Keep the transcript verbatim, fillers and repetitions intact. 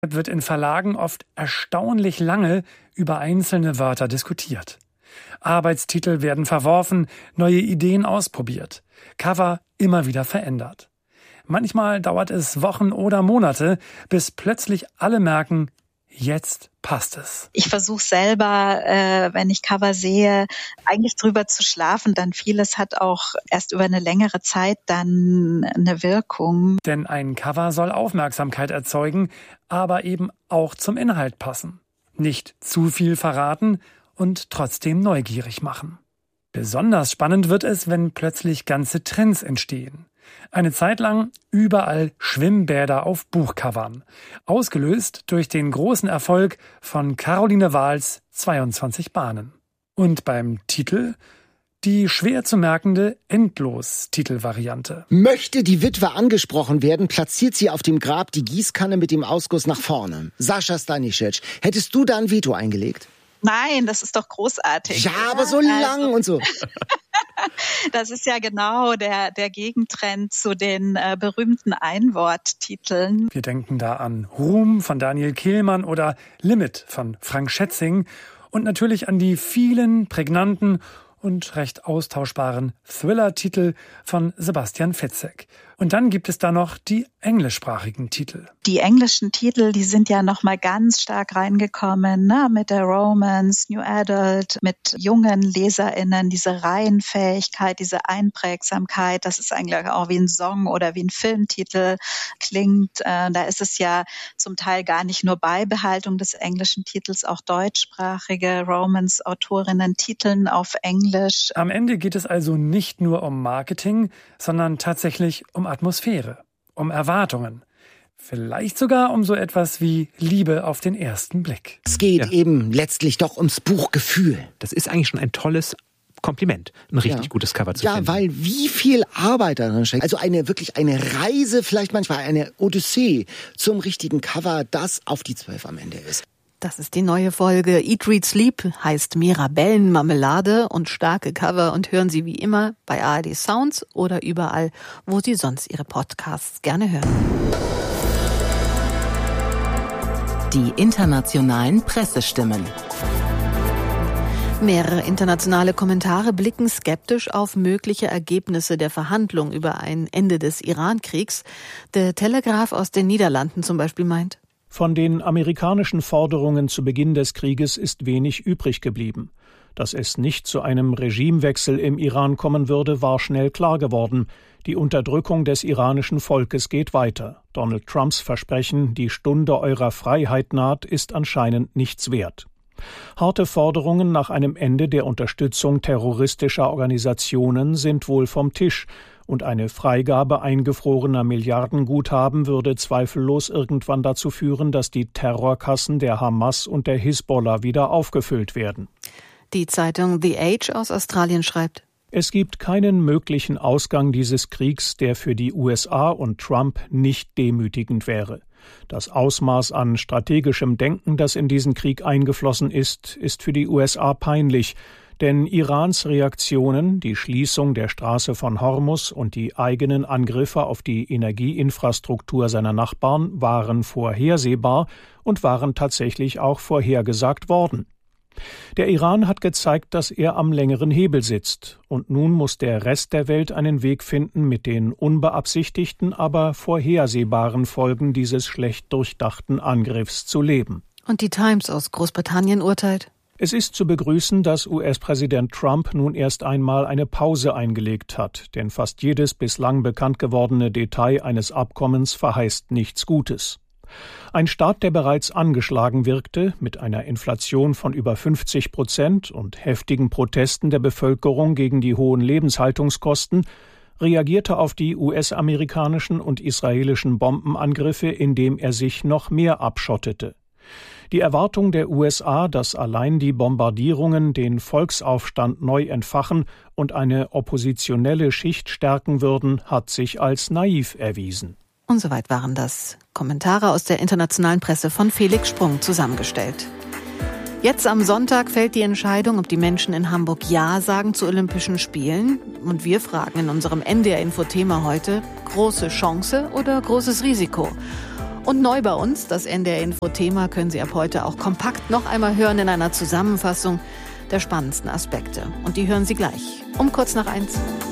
wird in Verlagen oft erstaunlich lange über einzelne Wörter diskutiert. Arbeitstitel werden verworfen, neue Ideen ausprobiert, Cover immer wieder verändert. Manchmal dauert es Wochen oder Monate, bis plötzlich alle merken, jetzt passt es. Ich versuche selber, äh, wenn ich Cover sehe, eigentlich drüber zu schlafen, dann vieles hat auch erst über eine längere Zeit dann eine Wirkung. Denn ein Cover soll Aufmerksamkeit erzeugen, aber eben auch zum Inhalt passen. Nicht zu viel verraten und trotzdem neugierig machen. Besonders spannend wird es, wenn plötzlich ganze Trends entstehen. Eine Zeit lang überall Schwimmbäder auf Buchcovern. Ausgelöst durch den großen Erfolg von Caroline Wahls zweiundzwanzig Bahnen. Und beim Titel die schwer zu merkende Endlos-Titelvariante. Möchte die Witwe angesprochen werden, platziert sie auf dem Grab die Gießkanne mit dem Ausguss nach vorne. Sascha Stanisic, hättest du da ein Veto eingelegt? Nein, das ist doch großartig. Ja, aber so lang also, und so. Das ist ja genau der, der Gegentrend zu den äh, berühmten Einworttiteln. Wir denken da an Ruhm von Daniel Kehlmann oder Limit von Frank Schätzing und natürlich an die vielen prägnanten und recht austauschbaren Thriller-Titel von Sebastian Fitzek. Und dann gibt es da noch die englischsprachigen Titel. Die englischen Titel, die sind ja noch mal ganz stark reingekommen, ne? Mit der Romance, New Adult, mit jungen LeserInnen, diese Reihenfähigkeit, diese Einprägsamkeit, das ist eigentlich auch wie ein Song oder wie ein Filmtitel klingt. Äh, da ist es ja zum Teil gar nicht nur Beibehaltung des englischen Titels, auch deutschsprachige Romance-Autorinnen titeln auf Englisch. Am Ende geht es also nicht nur um Marketing, sondern tatsächlich um Atmosphäre, um Erwartungen. Vielleicht sogar um so etwas wie Liebe auf den ersten Blick. Es geht ja. eben letztlich doch ums Buchgefühl. Das ist eigentlich schon ein tolles Kompliment, ein richtig ja. gutes Cover zu ja, finden. Ja, weil wie viel Arbeit darin steckt. Also eine wirklich eine Reise, vielleicht manchmal eine Odyssee zum richtigen Cover, das auf die zwölf am Ende ist. Das ist die neue Folge Eat, Read, Sleep, heißt Mirabellenmarmelade und starke Cover und hören Sie wie immer bei A R D Sounds oder überall, wo Sie sonst Ihre Podcasts gerne hören. Die internationalen Pressestimmen. Mehrere internationale Kommentare blicken skeptisch auf mögliche Ergebnisse der Verhandlungen über ein Ende des Iran-Kriegs. Der Telegraph aus den Niederlanden zum Beispiel meint: Von den amerikanischen Forderungen zu Beginn des Krieges ist wenig übrig geblieben. Dass es nicht zu einem Regimewechsel im Iran kommen würde, war schnell klar geworden. Die Unterdrückung des iranischen Volkes geht weiter. Donald Trumps Versprechen, die Stunde eurer Freiheit naht, ist anscheinend nichts wert. Harte Forderungen nach einem Ende der Unterstützung terroristischer Organisationen sind wohl vom Tisch. Und eine Freigabe eingefrorener Milliardenguthaben würde zweifellos irgendwann dazu führen, dass die Terrorkassen der Hamas und der Hisbollah wieder aufgefüllt werden. Die Zeitung The Age aus Australien schreibt: Es gibt keinen möglichen Ausgang dieses Kriegs, der für die U S A und Trump nicht demütigend wäre. Das Ausmaß an strategischem Denken, das in diesen Krieg eingeflossen ist, ist für die U S A peinlich. Denn Irans Reaktionen, die Schließung der Straße von Hormuz und die eigenen Angriffe auf die Energieinfrastruktur seiner Nachbarn waren vorhersehbar und waren tatsächlich auch vorhergesagt worden. Der Iran hat gezeigt, dass er am längeren Hebel sitzt. Und nun muss der Rest der Welt einen Weg finden, mit den unbeabsichtigten, aber vorhersehbaren Folgen dieses schlecht durchdachten Angriffs zu leben. Und die Times aus Großbritannien urteilt: Es ist zu begrüßen, dass U S-Präsident Trump nun erst einmal eine Pause eingelegt hat, denn fast jedes bislang bekannt gewordene Detail eines Abkommens verheißt nichts Gutes. Ein Staat, der bereits angeschlagen wirkte, mit einer Inflation von über fünfzig Prozent und heftigen Protesten der Bevölkerung gegen die hohen Lebenshaltungskosten, reagierte auf die U S-amerikanischen und israelischen Bombenangriffe, indem er sich noch mehr abschottete. Die Erwartung der U S A, dass allein die Bombardierungen den Volksaufstand neu entfachen und eine oppositionelle Schicht stärken würden, hat sich als naiv erwiesen. Und soweit waren das Kommentare aus der internationalen Presse von Felix Sprung zusammengestellt. Jetzt am Sonntag fällt die Entscheidung, ob die Menschen in Hamburg Ja sagen zu Olympischen Spielen. Und wir fragen in unserem N D R-Info-Thema heute: große Chance oder großes Risiko? Und neu bei uns, das N D R-Info-Thema können Sie ab heute auch kompakt noch einmal hören in einer Zusammenfassung der spannendsten Aspekte. Und die hören Sie gleich um kurz nach eins.